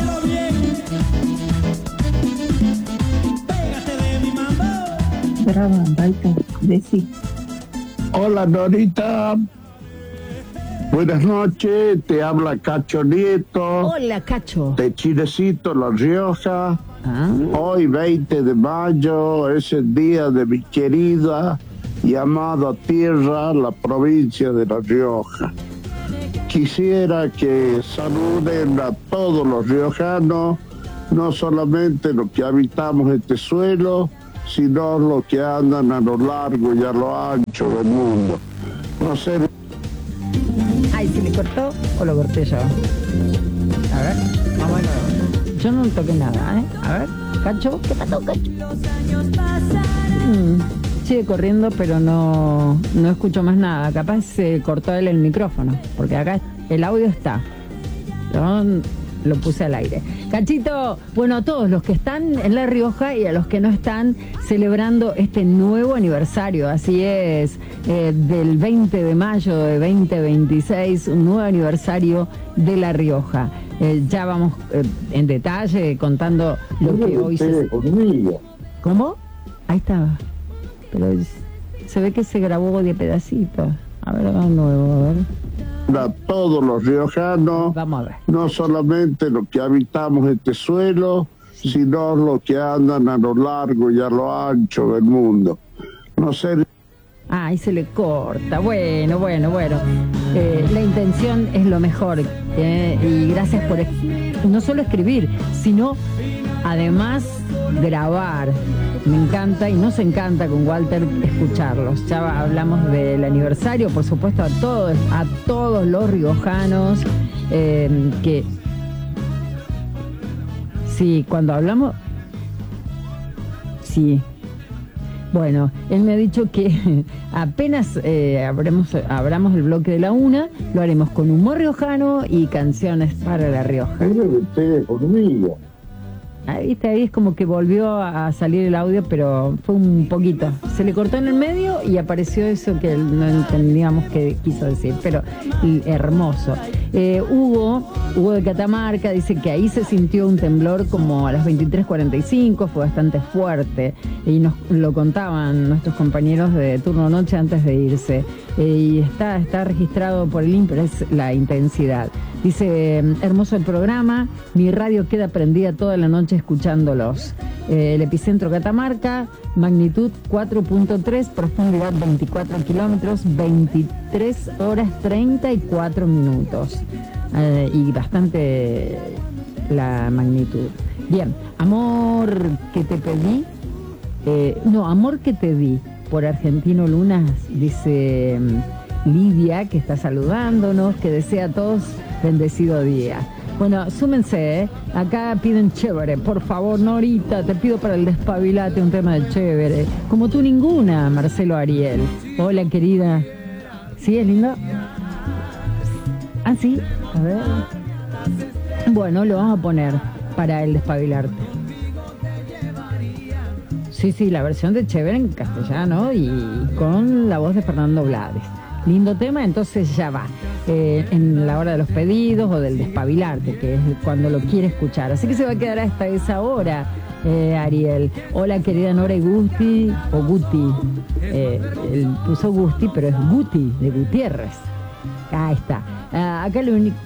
Brava, Baita, Desi. Hola Norita, buenas noches, te habla Cacho Nieto. Hola Cacho. De Chilecito, La Rioja. Hoy 20 de mayo es el día de mi querida y amada tierra, la provincia de La Rioja. Quisiera que saluden a todos los riojanos, no solamente los que habitamos este suelo, sino los que andan a lo largo y a lo ancho del mundo. No sé. Ay, ¿se le cortó o lo corté yo? A ver, vamos a ver. Yo no toqué nada, ¿eh? A ver, Cacho, ¿qué pasó, Cacho? Sigue corriendo, pero no escucho más nada. Capaz se cortó él el micrófono, porque acá el audio está. Yo lo puse al aire. Cachito, bueno, a todos los que están en La Rioja y a los que no están celebrando este nuevo aniversario, así es, del 20 de mayo de 2026, un nuevo aniversario de La Rioja. Ya vamos en detalle contando lo que hoy se... ¿Cómo? Ahí estaba. Pero se ve que se grabó de pedacitos. A ver, de nuevo, a ver. A todos los riojanos, vamos a ver, no solamente los que habitamos este suelo, sino los que andan a lo largo y a lo ancho del mundo. No sé. Ahí se le corta. Bueno. La intención es lo mejor. Y gracias por no solo escribir, sino además grabar. Me encanta y nos encanta con Walter escucharlos. Ya hablamos del aniversario, por supuesto, a todos los riojanos que... Sí, cuando hablamos... Sí. Bueno, él me ha dicho que apenas abramos el bloque de la 1, lo haremos con humor riojano y canciones para La Rioja. Ahí es como que volvió a salir el audio, pero fue un poquito. Se le cortó en el medio y apareció eso que no entendíamos qué quiso decir, pero hermoso. Hugo de Catamarca dice que ahí se sintió un temblor como a las 23:45, fue bastante fuerte, y nos lo contaban nuestros compañeros de turno noche antes de irse. Y está registrado por el INPE, es la intensidad. Dice, hermoso el programa, mi radio queda prendida toda la noche escuchándolos. El epicentro Catamarca, magnitud 4.3, profundidad 24 kilómetros, 23 horas 34 minutos. Y bastante la magnitud. Bien, amor que te pedí, amor que te di, por Argentino Lunas, dice Lidia, que está saludándonos, que desea a todos bendecido día. Bueno, súmense, acá piden Chévere, por favor, Norita, te pido para el despabilate un tema de Chévere, como tú ninguna, Marcelo Ariel. Hola, querida. ¿Sí, es lindo? Ah, sí, a ver. Bueno, lo vamos a poner para el despabilarte. Sí, la versión de Chévere en castellano y con la voz de Fernando Blades. Lindo tema, entonces ya va. En la hora de los pedidos o del despabilarte, que es cuando lo quiere escuchar. Así que se va a quedar hasta esa hora, Ariel. Hola, querida Nora y Gusti, o Guti. Él puso Gusti, pero es Guti, de Gutiérrez. Ahí está. Acá lo único...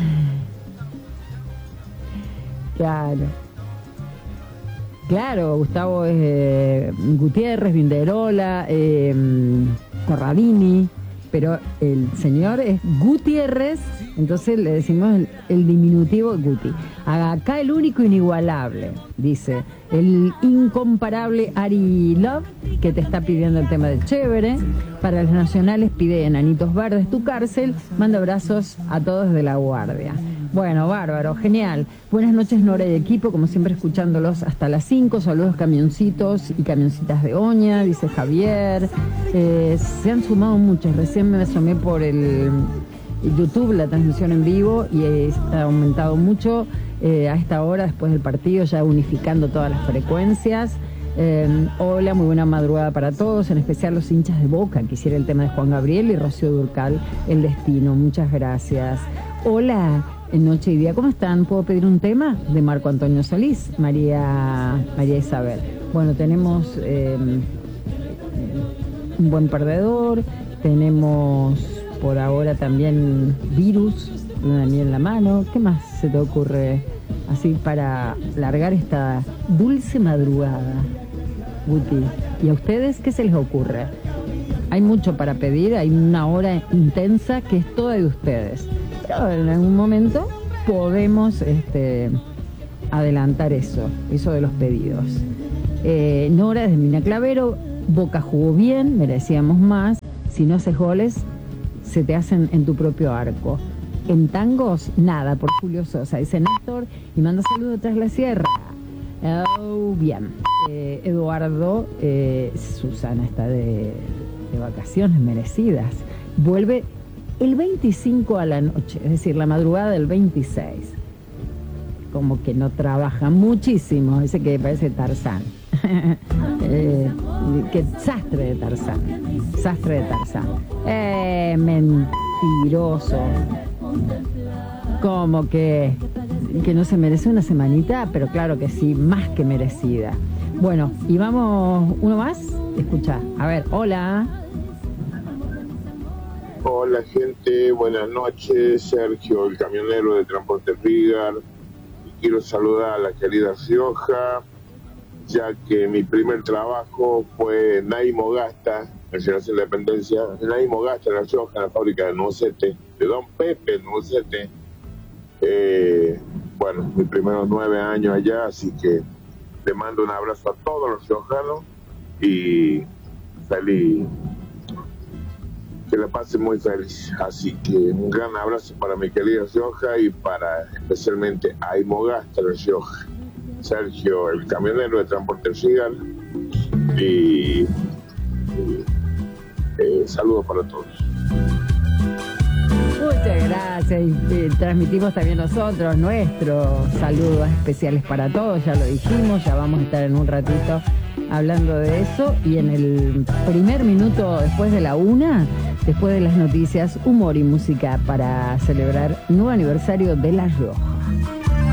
Claro, Gustavo es Gutiérrez, Vinderola, Corradini, pero el señor es Gutiérrez, entonces le decimos el diminutivo Guti. Acá el único inigualable, dice, el incomparable Ari Love, que te está pidiendo el tema de Chévere. Para los nacionales pide Enanitos Verdes, Tu Cárcel. Manda abrazos a todos de La Guardia. Bueno, bárbaro, genial. Buenas noches, Nora y equipo, como siempre escuchándolos hasta las 5. Saludos camioncitos y camioncitas de Oña, dice Javier. Se han sumado muchos. Recién me asomé por el YouTube, la transmisión en vivo, y ha aumentado mucho a esta hora, después del partido, ya unificando todas las frecuencias. Hola, muy buena madrugada para todos, en especial los hinchas de Boca. Quisiera el tema de Juan Gabriel y Rocío Dúrcal, El Destino. Muchas gracias. Hola, en Noche y Día. ¿Cómo están? ¿Puedo pedir un tema? De Marco Antonio Solís, María Isabel. Bueno, tenemos Un buen perdedor, tenemos por ahora también Virus, Luna de Miel en la mano. ¿Qué más se te ocurre así para largar esta dulce madrugada, Guti? ¿Y a ustedes qué se les ocurre? Hay mucho para pedir, hay una hora intensa que es toda de ustedes. Pero en algún momento podemos adelantar eso de los pedidos. Nora desde Mina Clavero, Boca jugó bien, merecíamos más. Si no haces goles, se te hacen en tu propio arco. En tangos, nada, por Julio Sosa, dice Néstor, y manda saludos tras la sierra. Bien. Eduardo, Susana está de vacaciones merecidas. Vuelve el 25 a la noche, es decir, la madrugada del 26. Como que no trabaja muchísimo, dice que parece Tarzán. Que sastre de Tarzán. Mentiroso. Como que no se merece una semanita, pero claro que sí, más que merecida. Bueno, y vamos, uno más. Escucha, a ver, hola. Hola gente, buenas noches, Sergio, el camionero de Transporte Rigar. Quiero saludar a la querida Rioja, ya que mi primer trabajo fue en Naimogasta, en Ciudad de Independencia, en Naimogasta, en La Rioja, en la fábrica de Nucete, de Don Pepe Nucete. Bueno, mis primeros 9 años allá, así que le mando un abrazo a todos los riojanos y feliz, que la pasen muy feliz. Así que un gran abrazo para mi querida Rioja y para especialmente a Naimogasta, La Rioja. Sergio, el camionero de Transporte Rigar, y saludos para todos. Muchas gracias, y transmitimos también nosotros nuestros saludos especiales para todos, ya lo dijimos, ya vamos a estar en un ratito hablando de eso, y en el primer minuto después de la 1, después de las noticias, humor y música para celebrar el nuevo aniversario de La Rioja.